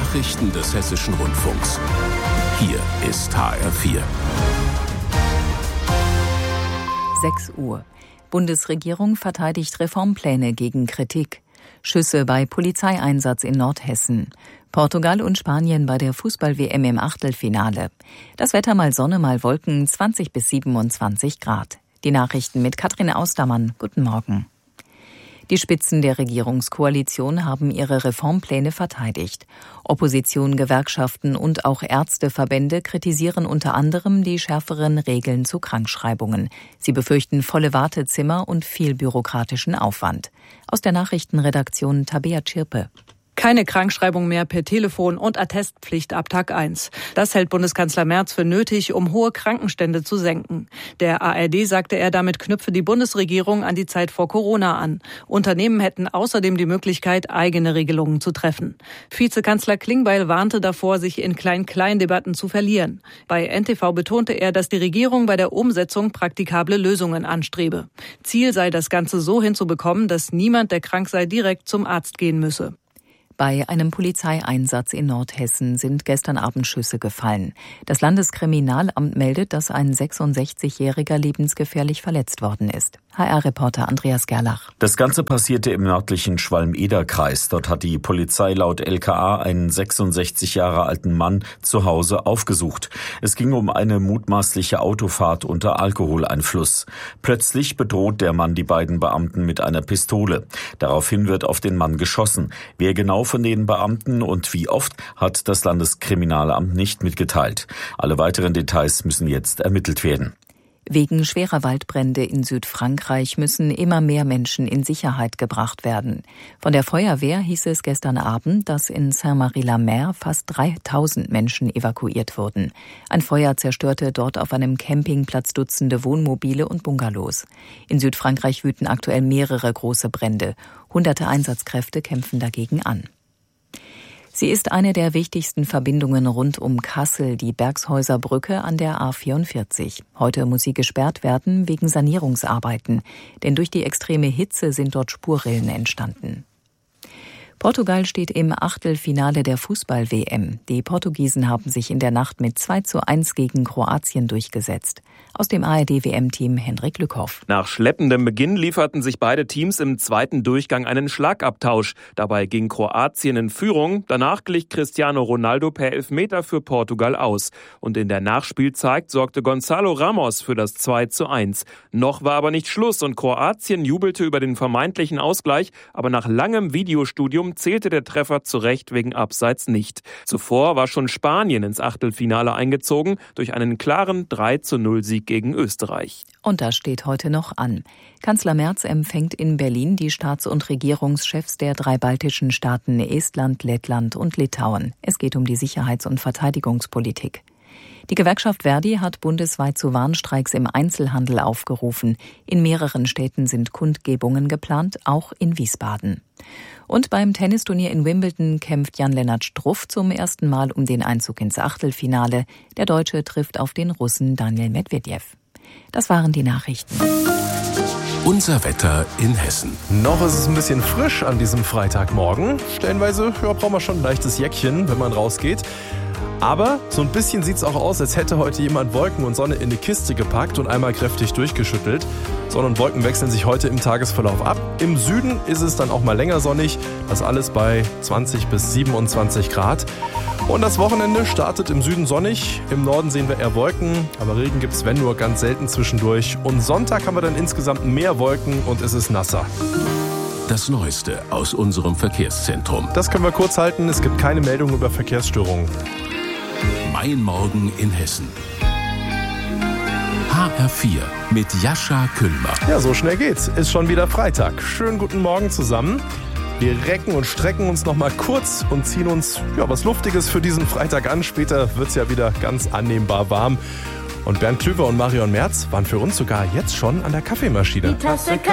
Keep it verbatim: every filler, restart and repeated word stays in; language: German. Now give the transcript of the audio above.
Nachrichten des Hessischen Rundfunks. Hier ist H R vier. sechs Uhr. Bundesregierung verteidigt Reformpläne gegen Kritik. Schüsse bei Polizeieinsatz in Nordhessen. Portugal und Spanien bei der Fußball-W M im Achtelfinale. Das Wetter mal Sonne, mal Wolken, zwanzig bis siebenundzwanzig Grad. Die Nachrichten mit Katrin Austermann. Guten Morgen. Die Spitzen der Regierungskoalition haben ihre Reformpläne verteidigt. Opposition, Gewerkschaften und auch Ärzteverbände kritisieren unter anderem die schärferen Regeln zu Krankschreibungen. Sie befürchten volle Wartezimmer und viel bürokratischen Aufwand. Aus der Nachrichtenredaktion Tabea Tschirpe. Keine Krankschreibung mehr per Telefon und Attestpflicht ab Tag eins. Das hält Bundeskanzler Merz für nötig, um hohe Krankenstände zu senken. Der A R D sagte er, damit knüpfe die Bundesregierung an die Zeit vor Corona an. Unternehmen hätten außerdem die Möglichkeit, eigene Regelungen zu treffen. Vizekanzler Klingbeil warnte davor, sich in Klein-Klein-Debatten zu verlieren. Bei N T V betonte er, dass die Regierung bei der Umsetzung praktikable Lösungen anstrebe. Ziel sei, das Ganze so hinzubekommen, dass niemand, der krank sei, direkt zum Arzt gehen müsse. Bei einem Polizeieinsatz in Nordhessen sind gestern Abend Schüsse gefallen. Das Landeskriminalamt meldet, dass ein sechsundsechzigjähriger lebensgefährlich verletzt worden ist. H R-Reporter Andreas Gerlach. Das Ganze passierte im nördlichen Schwalm-Eder-Kreis. Dort hat die Polizei laut L K A einen sechsundsechzig Jahre alten Mann zu Hause aufgesucht. Es ging um eine mutmaßliche Autofahrt unter Alkoholeinfluss. Plötzlich bedroht der Mann die beiden Beamten mit einer Pistole. Daraufhin wird auf den Mann geschossen. Wer genau von den Beamten und wie oft, hat das Landeskriminalamt nicht mitgeteilt. Alle weiteren Details müssen jetzt ermittelt werden. Wegen schwerer Waldbrände in Südfrankreich müssen immer mehr Menschen in Sicherheit gebracht werden. Von der Feuerwehr hieß es gestern Abend, dass in Saint-Marie-la-Mer fast dreitausend Menschen evakuiert wurden. Ein Feuer zerstörte dort auf einem Campingplatz Dutzende Wohnmobile und Bungalows. In Südfrankreich wüten aktuell mehrere große Brände. Hunderte Einsatzkräfte kämpfen dagegen an. Sie ist eine der wichtigsten Verbindungen rund um Kassel, die Bergshäuser Brücke an der A vierundvierzig. Heute muss sie gesperrt werden wegen Sanierungsarbeiten, denn durch die extreme Hitze sind dort Spurrillen entstanden. Portugal steht im Achtelfinale der Fußball-W M. Die Portugiesen haben sich in der Nacht mit zwei zu eins gegen Kroatien durchgesetzt. Aus dem A R D-W M-Team Hendrik Lückhoff. Nach schleppendem Beginn lieferten sich beide Teams im zweiten Durchgang einen Schlagabtausch. Dabei ging Kroatien in Führung. Danach glich Cristiano Ronaldo per Elfmeter für Portugal aus. Und in der Nachspielzeit sorgte Gonzalo Ramos für das zwei zu eins. Noch war aber nicht Schluss und Kroatien jubelte über den vermeintlichen Ausgleich. Aber nach langem Videostudium zählte der Treffer zu Recht wegen Abseits nicht. Zuvor war schon Spanien ins Achtelfinale eingezogen durch einen klaren drei zu null Sieg gegen Österreich. Und das steht heute noch an. Kanzler Merz empfängt in Berlin die Staats- und Regierungschefs der drei baltischen Staaten Estland, Lettland und Litauen. Es geht um die Sicherheits- und Verteidigungspolitik. Die Gewerkschaft Verdi hat bundesweit zu Warnstreiks im Einzelhandel aufgerufen. In mehreren Städten sind Kundgebungen geplant, auch in Wiesbaden. Und beim Tennisturnier in Wimbledon kämpft Jan-Lennart Struff zum ersten Mal um den Einzug ins Achtelfinale. Der Deutsche trifft auf den Russen Daniil Medvedev. Das waren die Nachrichten. Unser Wetter in Hessen. Noch ist es ein bisschen frisch an diesem Freitagmorgen. Stellenweise ja, braucht man schon ein leichtes Jäckchen, wenn man rausgeht. Aber so ein bisschen sieht es auch aus, als hätte heute jemand Wolken und Sonne in eine Kiste gepackt und einmal kräftig durchgeschüttelt. Sonne und Wolken wechseln sich heute im Tagesverlauf ab. Im Süden ist es dann auch mal länger sonnig. Das alles bei zwanzig bis siebenundzwanzig Grad. Und das Wochenende startet im Süden sonnig. Im Norden sehen wir eher Wolken, aber Regen gibt es, wenn nur, ganz selten zwischendurch. Und Sonntag haben wir dann insgesamt mehr Wolken und es ist nasser. Das Neueste aus unserem Verkehrszentrum. Das können wir kurz halten. Es gibt keine Meldung über Verkehrsstörungen. Mein Morgen in Hessen. H R vier mit Jascha Kühlmer. Ja, so schnell geht's. Ist schon wieder Freitag. Schönen guten Morgen zusammen. Wir recken und strecken uns noch mal kurz und ziehen uns ja, was Luftiges für diesen Freitag an. Später wird's ja wieder ganz annehmbar warm. Und Bernd Klüver und Marion Merz waren für uns sogar jetzt schon an der Kaffeemaschine. Die Tasse